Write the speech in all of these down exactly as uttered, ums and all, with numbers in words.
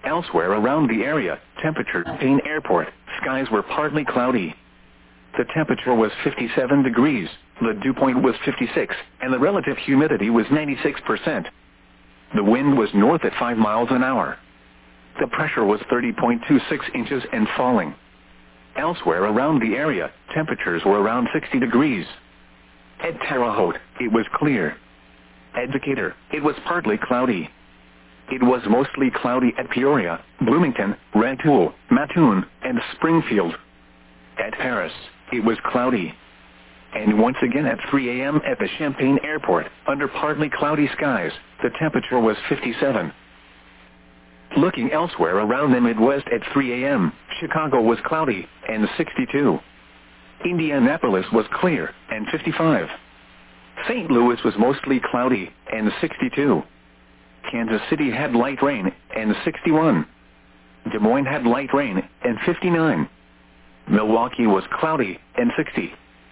Elsewhere around the area, temperature, Champaign Airport, skies were partly cloudy. The temperature was fifty-seven degrees, the dew point was fifty-six, and the relative humidity was ninety-six percent. The wind was north at five miles an hour. The pressure was thirty point two six inches and falling. Elsewhere around the area, temperatures were around sixty degrees. At Terre Haute, it was clear. At Decatur, it was partly cloudy. It was mostly cloudy at Peoria, Bloomington, Rantoul, Mattoon, and Springfield. At Paris, it was cloudy. And once again at three a m at the Champaign Airport, under partly cloudy skies, the temperature was fifty-seven. Looking elsewhere around the Midwest at three a m, Chicago was cloudy, and sixty-two. Indianapolis was clear, and fifty-five. Saint Louis was mostly cloudy, and sixty-two. Kansas City had light rain, and sixty-one. Des Moines had light rain, and fifty-nine. Milwaukee was cloudy, and sixty.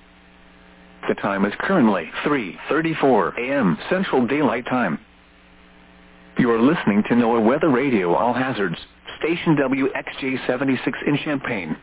The time is currently three thirty-four a m Central Daylight Time. You are listening to NOAA Weather Radio All Hazards, station W X J seventy-six in Champaign.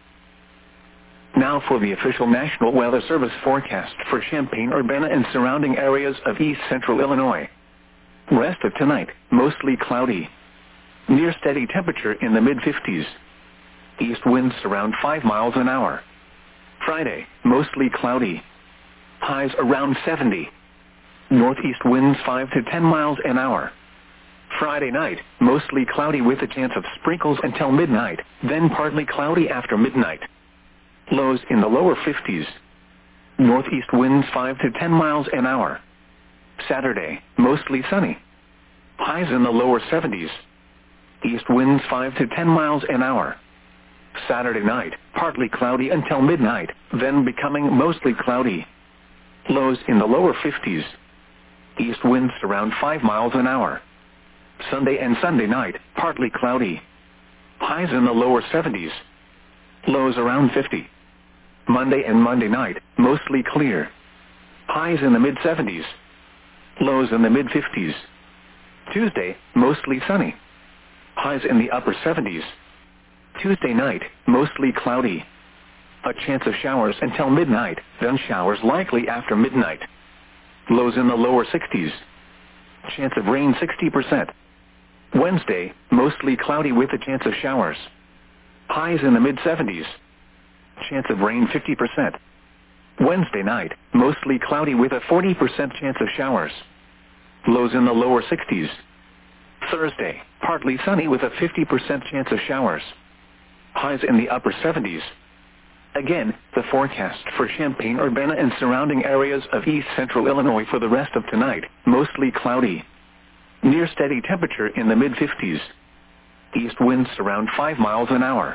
Now for the official National Weather Service forecast for Champaign-Urbana and surrounding areas of east central Illinois. Rest of tonight, mostly cloudy. Near steady temperature in the mid fifties. East winds around five miles an hour. Friday, mostly cloudy. Highs around seventy. Northeast winds five to ten miles an hour. Friday night, mostly cloudy with a chance of sprinkles until midnight, then partly cloudy after midnight. Lows in the lower fifties. Northeast winds five to ten miles an hour. Saturday, mostly sunny. Highs in the lower seventies. East winds five to ten miles an hour. Saturday night, partly cloudy until midnight, then becoming mostly cloudy. Lows in the lower fifties. East winds around five miles an hour. Sunday and Sunday night, partly cloudy. Highs in the lower seventies. Lows around fifty. Monday and Monday night, mostly clear. Highs in the mid seventies. Lows in the mid fifties. Tuesday, mostly sunny. Highs in the upper seventies. Tuesday night, mostly cloudy. A chance of showers until midnight, then showers likely after midnight. Lows in the lower sixties. Chance of rain sixty percent. Wednesday, mostly cloudy with a chance of showers. Highs in the mid seventies. Chance of rain fifty percent. Wednesday night, mostly cloudy with a forty percent chance of showers. Lows in the lower sixties. Thursday, partly sunny with a fifty percent chance of showers. Highs in the upper seventies. Again, the forecast for Champaign-Urbana and surrounding areas of east central Illinois for the rest of tonight, mostly cloudy. Near steady temperature in the mid fifties. East winds around five miles an hour.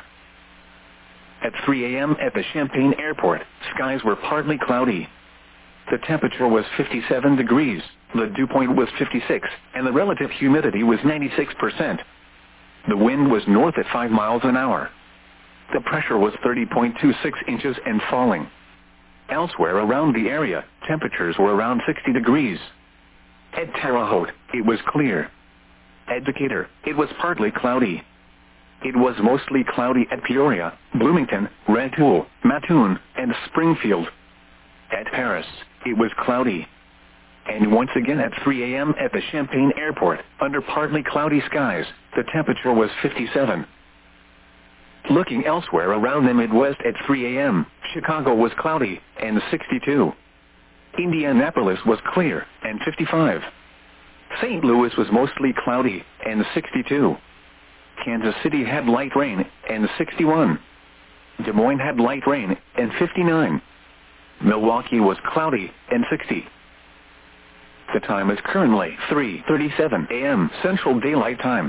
At three a m at the Champaign Airport, skies were partly cloudy. The temperature was fifty-seven degrees, the dew point was fifty-six, and the relative humidity was ninety-six percent. The wind was north at five miles an hour. The pressure was thirty point two six inches and falling. Elsewhere around the area, temperatures were around sixty degrees. At Terre Haute, it was clear. At Decatur, it was partly cloudy. It was mostly cloudy at Peoria, Bloomington, Rantoul, Mattoon, and Springfield. At Paris, it was cloudy. And once again at three a m at the Champaign Airport, under partly cloudy skies, the temperature was fifty-seven. Looking elsewhere around the Midwest at three a m, Chicago was cloudy, and sixty-two. Indianapolis was clear, and fifty-five. Saint Louis was mostly cloudy, and sixty-two. Kansas City had light rain, and sixty-one. Des Moines had light rain, and fifty-nine. Milwaukee was cloudy, and sixty. The time is currently three thirty-seven a m Central Daylight Time.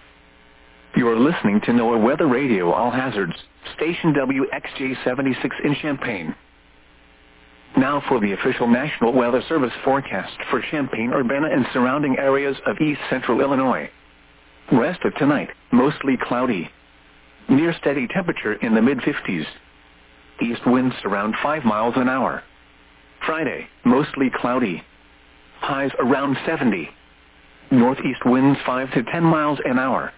You are listening to NOAA Weather Radio All Hazards, station W X J seventy-six in Champaign. Now for the official National Weather Service forecast for Champaign-Urbana and surrounding areas of east central Illinois. Rest of tonight, mostly cloudy. Near steady temperature in the mid fifties. East winds around five miles an hour. Friday, mostly cloudy. Highs around seventy. Northeast winds five to ten miles an hour.